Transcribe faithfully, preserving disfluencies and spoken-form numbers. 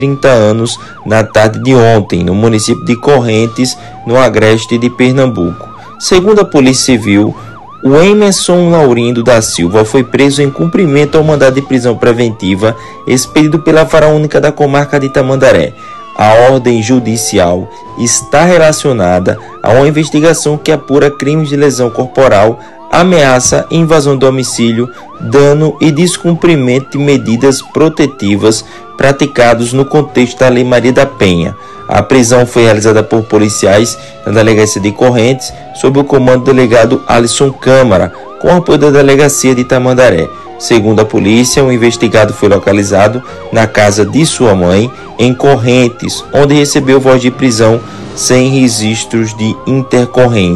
trinta anos na tarde de ontem, no município de Correntes, no agreste de Pernambuco. Segundo a Polícia Civil, o Emerson Laurindo da Silva foi preso em cumprimento ao mandado de prisão preventiva expedido pela Vara Única da Comarca de Tamandaré. A ordem judicial está relacionada a uma investigação que apura crimes de lesão corporal, ameaça, invasão do domicílio, dano e descumprimento de medidas protetivas praticados no contexto da Lei Maria da Penha. A prisão foi realizada por policiais na Delegacia de Correntes, sob o comando do delegado Alisson Câmara, com apoio da Delegacia de Tamandaré. Segundo a polícia, o investigado foi localizado na casa de sua mãe, em Correntes, onde recebeu voz de prisão sem registros de intercorrência.